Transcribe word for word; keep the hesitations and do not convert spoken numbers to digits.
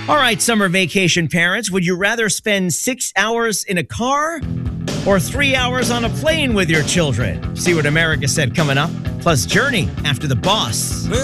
All right, summer vacation parents, would you rather spend six hours in a car or three hours on a plane with your children? See what America said coming up. Plus Journey after the boss.